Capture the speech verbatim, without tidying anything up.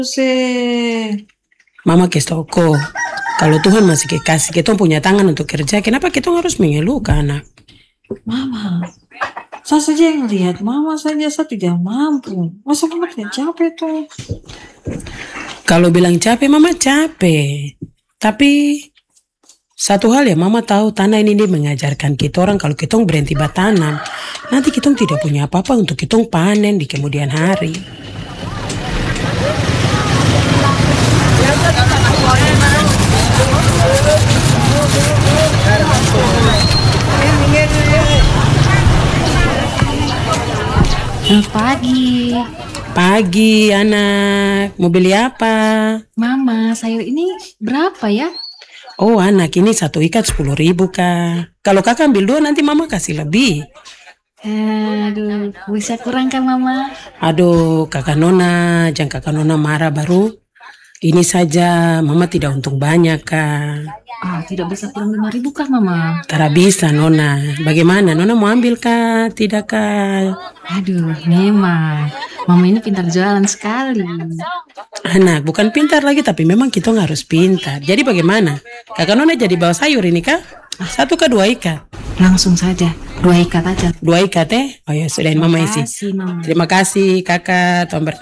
Se Mama ke toko. Kalau Tuhan masih ke kasih kita punya tangan untuk kerja, kenapa kita harus mengeluhkan anak? Mama, saya saja yang lihat mama saja saya tidak mampu. Masa mama tidak capek tuh? Kalau bilang capek, mama capek. Tapi satu hal ya, mama tahu tanah ini dia mengajarkan kita orang kalau kita berhenti bertanam, nanti kita tidak punya apa-apa untuk kita panen di kemudian hari. Selamat pagi. Pagi anak, mau beli apa? Mama, sayur ini berapa ya? Oh anak, ini satu ikat sepuluh ribu kak. Kalau kakak ambil dua nanti mama kasih lebih. Aduh, bisa kurang kan mama? Aduh kakak Nona, jangan kakak Nona marah baru. Ini saja mama tidak untung banyak kak. Ah, tidak bisa kurang lima ribu kah mama? Tara bisa Nona. Bagaimana? Nona mau ambil kak? Tidak kak? Aduh, memang. Mama ini pintar jualan sekali. Anak, bukan pintar lagi tapi memang kita harus pintar. Jadi bagaimana? Kakak Nona jadi bawa sayur ini kak? Satu ke dua ikat? Langsung saja, dua ikat aja. Dua ikat eh? Oh ya sudah mama isi. Makasih mama. Terima kasih kakak. Tuhan berkati.